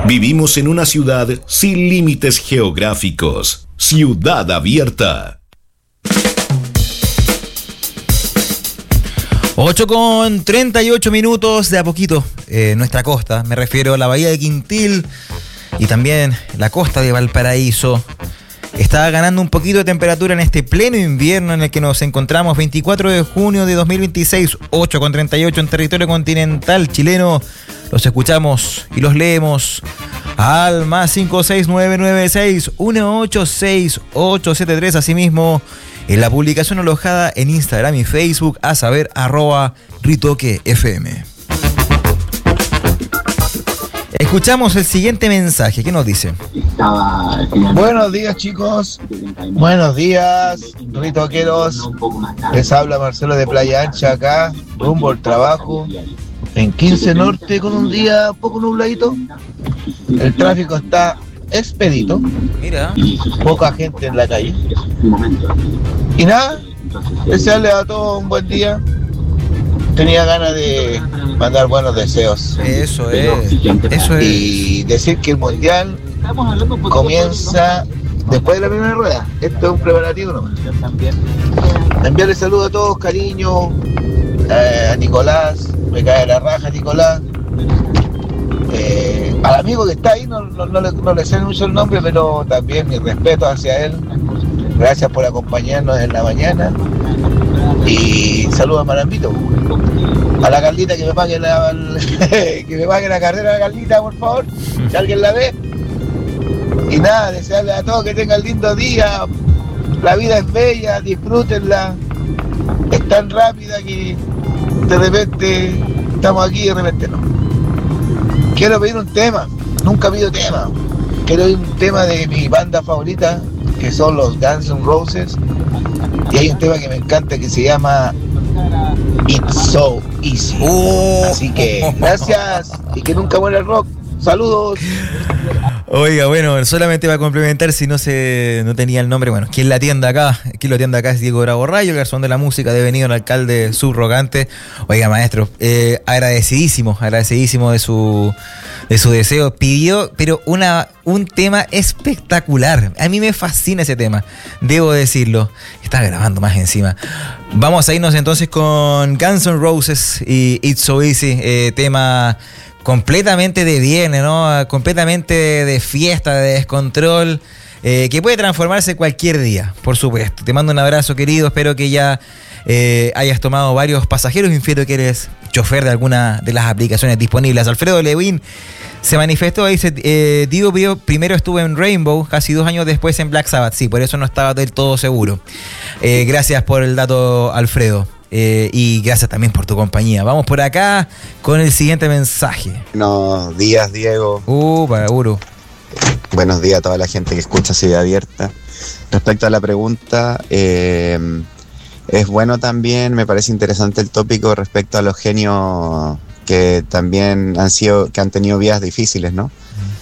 Vivimos en una ciudad sin límites geográficos. Ciudad Abierta. 8:38 de a poquito. Nuestra costa, me refiero a la bahía de Quintil y también la costa de Valparaíso, está ganando un poquito de temperatura en este pleno invierno en el que nos encontramos. 24 de junio de 2026, 8:38 en territorio continental chileno. Los escuchamos y los leemos al más 56996-186873. Asimismo, en la publicación alojada en Instagram y Facebook, a saber, @ritoquefm. Escuchamos el siguiente mensaje. ¿Qué nos dice? Buenos días, chicos. Buenos días, ritoqueros. Les habla Marcelo de Playa Ancha acá, rumbo al trabajo. En 15 Norte, con un día poco nubladito. El tráfico está expedito. Mira. Poca gente en la calle. Y nada, desearles a todos un buen día. Tenía ganas de mandar buenos deseos. Eso es. Y decir que el mundial comienza después de la primera rueda. Esto es un preparativo nomás. Enviarle saludos a todos, cariño. A Nicolás, me cae la raja Nicolás. Al amigo que está ahí, no le sé mucho el nombre, pero también mi respeto hacia él. Gracias por acompañarnos en la mañana. Y saludos a Marambito. A la Carlita que me pague que me pague la carrera de la Carlita, por favor, si alguien la ve. Y nada, desearles a todos que tengan lindo día. La vida es bella, disfrútenla. Es tan rápida que de repente estamos aquí y de repente no. Quiero pedir un tema, nunca pido tema. Quiero pedir un tema de mi banda favorita, que son los Guns N' Roses. Y hay un tema que me encanta que se llama It's So Easy. Así que gracias y que nunca muera el rock. Saludos. Oiga, bueno, solamente va a complementar si no tenía el nombre. Bueno, quien lo atiende acá es Diego Bravo Rayo, el garzón de la música, devenido el alcalde subrogante. Oiga, maestro, agradecidísimo de su deseo. Pidió, pero un tema espectacular. A mí me fascina ese tema, debo decirlo. Está grabando más encima. Vamos a irnos entonces con Guns N' Roses y It's So Easy, tema completamente de viernes, ¿no? Completamente de fiesta, de descontrol, que puede transformarse cualquier día, por supuesto. Te mando un abrazo, querido. Espero que ya hayas tomado varios pasajeros. Infiero que eres chofer de alguna de las aplicaciones disponibles. Alfredo Lewin se manifestó, dice, Diego primero estuvo en Rainbow, casi 2 años después en Black Sabbath. Sí, por eso no estaba del todo seguro. Gracias por el dato, Alfredo. Y gracias también por tu compañía. Vamos por acá con el siguiente mensaje. Buenos días, Diego. Para Uru. Buenos días a toda la gente que escucha Ciudad Abierta. Respecto a la pregunta, es bueno también, me parece interesante el tópico respecto a los genios que también han tenido vidas difíciles, ¿no?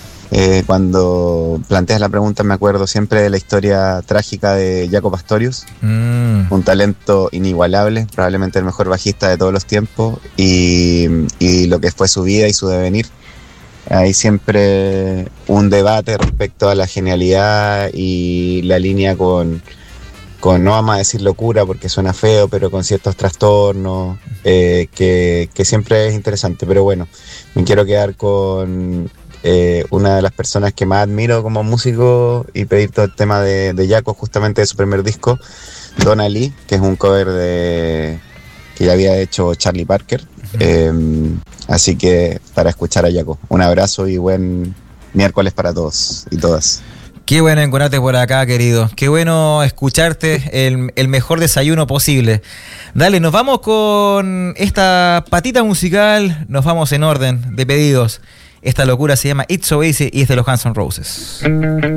Cuando planteas la pregunta me acuerdo siempre de la historia trágica de Jaco Pastorius, un talento inigualable, probablemente el mejor bajista de todos los tiempos, y lo que fue su vida y su devenir. Hay siempre un debate respecto a la genialidad y la línea con no vamos a decir locura porque suena feo, pero con ciertos trastornos, que siempre es interesante. Pero bueno, me quiero quedar con una de las personas que más admiro como músico y pedir todo el tema de Jaco, justamente de su primer disco, Donna Lee, que es un cover que ya había hecho Charlie Parker. Así que para escuchar a Jaco, un abrazo y buen miércoles para todos y todas. Qué bueno encontrarte por acá, querido. Qué bueno escucharte, el mejor desayuno posible. Dale, nos vamos con esta patita musical, nos vamos en orden de pedidos. Esta locura se llama It's So Easy y es de los Guns N' Roses.